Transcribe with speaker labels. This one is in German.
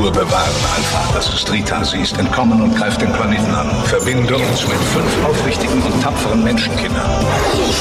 Speaker 1: Ruhe bewahren, Alpha. Das ist Rita. Sie ist entkommen und greift den Planeten an. Verbinde uns mit 5 aufrichtigen und tapferen Menschenkindern.